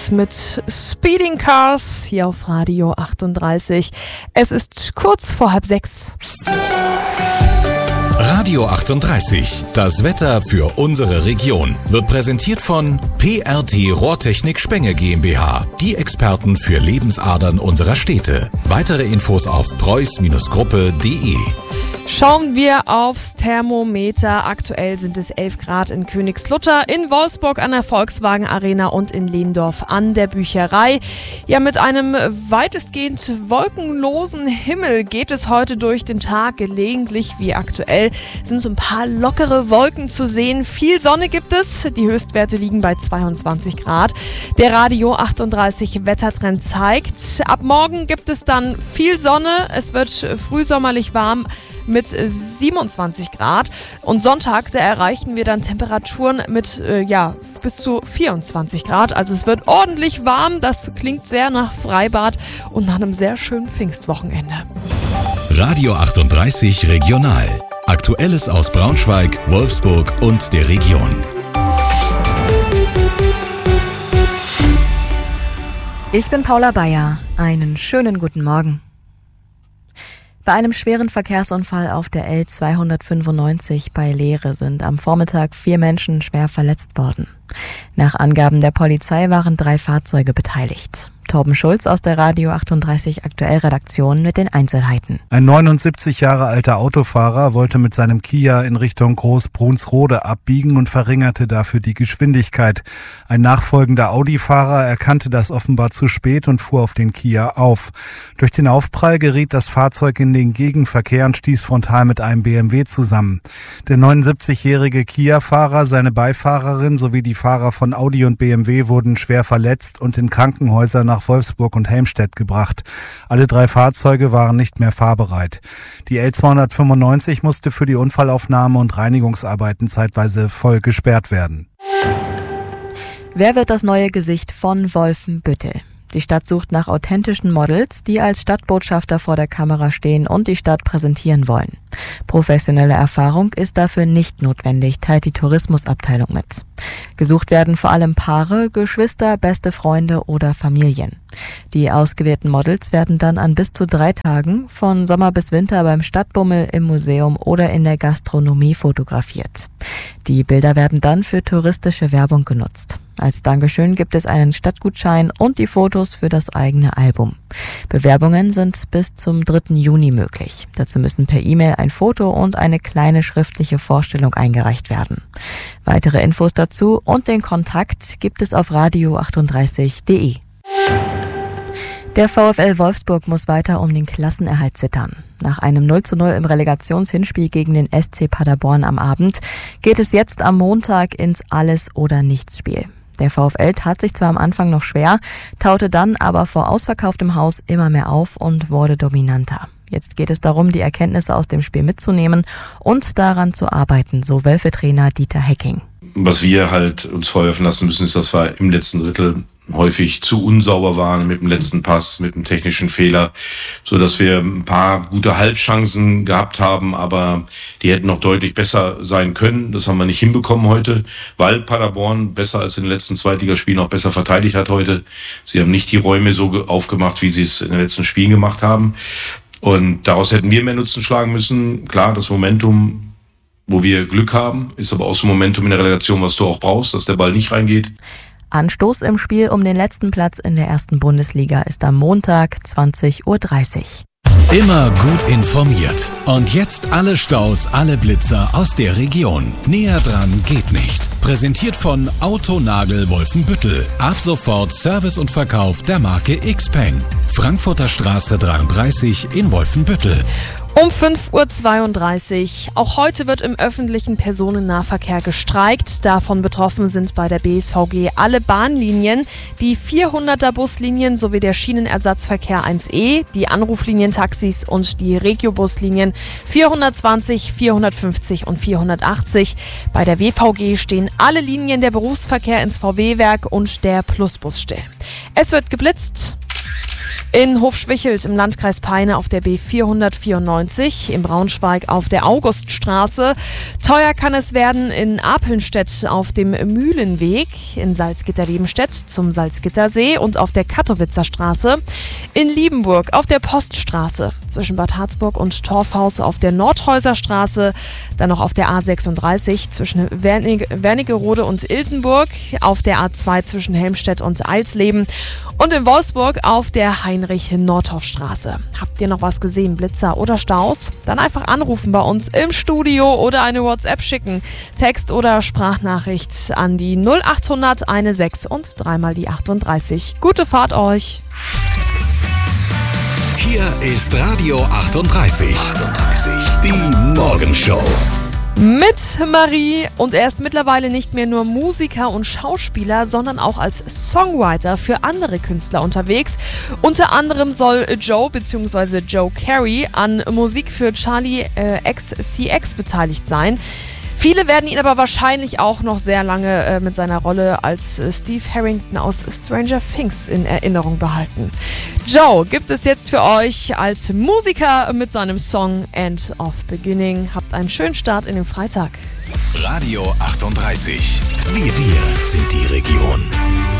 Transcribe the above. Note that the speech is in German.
geht's mit Speeding Cars hier auf Radio 38. Es ist kurz vor 5:30. Radio 38, das Wetter für unsere Region, wird präsentiert von PRT Rohrtechnik Spenge GmbH, die Experten für Lebensadern unserer Städte. Weitere Infos auf preuß-gruppe.de. Schauen wir aufs Thermometer. Aktuell sind es 11 Grad in Königslutter, in Wolfsburg an der Volkswagen Arena und in Lehndorf an der Bücherei. Ja, mit einem weitestgehend wolkenlosen Himmel geht es heute durch den Tag. Gelegentlich, wie aktuell, sind so ein paar lockere Wolken zu sehen. Viel Sonne gibt es. Die Höchstwerte liegen bei 22 Grad. Der Radio 38 Wettertrend zeigt, ab morgen gibt es dann viel Sonne. Es wird frühsommerlich warm mit 27 Grad. Und Sonntag, da erreichen wir dann Temperaturen mit bis zu 24 Grad. Also es wird ordentlich warm. Das klingt sehr nach Freibad und nach einem sehr schönen Pfingstwochenende. Radio 38 Regional. Aktuelles aus Braunschweig, Wolfsburg und der Region. Ich bin Paula Bayer. Einen schönen guten Morgen. Bei einem schweren Verkehrsunfall auf der L295 bei Lehre sind am Vormittag 4 Menschen schwer verletzt worden. Nach Angaben der Polizei waren 3 Fahrzeuge beteiligt. Torben Schulz aus der Radio 38 Aktuell-Redaktion mit den Einzelheiten. Ein 79 Jahre alter Autofahrer wollte mit seinem Kia in Richtung Groß-Brunsrode abbiegen und verringerte dafür die Geschwindigkeit. Ein nachfolgender Audi-Fahrer erkannte das offenbar zu spät und fuhr auf den Kia auf. Durch den Aufprall geriet das Fahrzeug in den Gegenverkehr und stieß frontal mit einem BMW zusammen. Der 79-jährige Kia-Fahrer, seine Beifahrerin sowie die Fahrer von Audi und BMW wurden schwer verletzt und in Krankenhäuser nach Wolfsburg und Helmstedt gebracht. Alle 3 Fahrzeuge waren nicht mehr fahrbereit. Die L295 musste für die Unfallaufnahme und Reinigungsarbeiten zeitweise voll gesperrt werden. Wer wird das neue Gesicht von Wolfenbüttel? Die Stadt sucht nach authentischen Models, die als Stadtbotschafter vor der Kamera stehen und die Stadt präsentieren wollen. Professionelle Erfahrung ist dafür nicht notwendig, teilt die Tourismusabteilung mit. Gesucht werden vor allem Paare, Geschwister, beste Freunde oder Familien. Die ausgewählten Models werden dann an bis zu 3 Tagen von Sommer bis Winter beim Stadtbummel, im Museum oder in der Gastronomie fotografiert. Die Bilder werden dann für touristische Werbung genutzt. Als Dankeschön gibt es einen Stadtgutschein und die Fotos für das eigene Album. Bewerbungen sind bis zum 3. Juni möglich. Dazu müssen per E-Mail ein Foto und eine kleine schriftliche Vorstellung eingereicht werden. Weitere Infos dazu und den Kontakt gibt es auf radio38.de. Der VfL Wolfsburg muss weiter um den Klassenerhalt zittern. Nach einem 0:0 im Relegationshinspiel gegen den SC Paderborn am Abend geht es jetzt am Montag ins Alles-oder-Nichts-Spiel. Der VfL tat sich zwar am Anfang noch schwer, taute dann aber vor ausverkauftem Haus immer mehr auf und wurde dominanter. Jetzt geht es darum, die Erkenntnisse aus dem Spiel mitzunehmen und daran zu arbeiten, so Wölfe-Trainer Dieter Hecking. Was wir halt uns vorwerfen lassen müssen, ist, dass wir im letzten Drittel häufig zu unsauber waren mit dem letzten Pass, mit dem technischen Fehler, so dass wir ein paar gute Halbchancen gehabt haben, aber die hätten noch deutlich besser sein können. Das haben wir nicht hinbekommen heute, weil Paderborn besser als in den letzten Zweitligaspielen auch besser verteidigt hat heute. Sie haben nicht die Räume so aufgemacht, wie sie es in den letzten Spielen gemacht haben. Und daraus hätten wir mehr Nutzen schlagen müssen. Klar, das Momentum, wo wir Glück haben, ist aber auch so ein Momentum in der Relegation, was du auch brauchst, dass der Ball nicht reingeht. Anstoß im Spiel um den letzten Platz in der 1. Bundesliga ist am Montag 20:30 Uhr. Immer gut informiert. Und jetzt alle Staus, alle Blitzer aus der Region. Näher dran geht nicht. Präsentiert von Autonagel Wolfenbüttel. Ab sofort Service und Verkauf der Marke Xpeng. Frankfurter Straße 33 in Wolfenbüttel. Um 5:32 Uhr. Auch heute wird im öffentlichen Personennahverkehr gestreikt. Davon betroffen sind bei der BSVG alle Bahnlinien, die 400er Buslinien sowie der Schienenersatzverkehr 1E, die Anruflinientaxis und die Regiobuslinien 420, 450 und 480. Bei der WVG stehen alle Linien der Berufsverkehr ins VW-Werk und der Plusbus still. Es wird geblitzt. In Hofschwichelt im Landkreis Peine auf der B494, in Braunschweig auf der Auguststraße. Teuer kann es werden in Apelnstedt auf dem Mühlenweg, in Salzgitter-Lebenstedt zum Salzgittersee und auf der Kattowitzer Straße. In Liebenburg auf der Poststraße zwischen Bad Harzburg und Torfhaus auf der Nordhäuser Straße. Dann noch auf der A36 zwischen Wernigerode und Ilsenburg, auf der A2 zwischen Helmstedt und Eilsleben und in Wolfsburg auf der Heinrich-Nordhoff-Straße. Habt ihr noch was gesehen, Blitzer oder Staus? Dann einfach anrufen bei uns im Studio oder eine WhatsApp schicken. Text oder Sprachnachricht an die 0800 16 und 3 mal die 38. Gute Fahrt euch! Hier ist Radio 38. Die Morgenshow. Mit Marie, und er ist mittlerweile nicht mehr nur Musiker und Schauspieler, sondern auch als Songwriter für andere Künstler unterwegs. Unter anderem soll Joe bzw. Joe Carey an Musik für Charlie XCX beteiligt sein. Viele werden ihn aber wahrscheinlich auch noch sehr lange mit seiner Rolle als Steve Harrington aus Stranger Things in Erinnerung behalten. Joe gibt es jetzt für euch als Musiker mit seinem Song End of Beginning. Habt einen schönen Start in den Freitag. Radio 38. Wir sind die Region.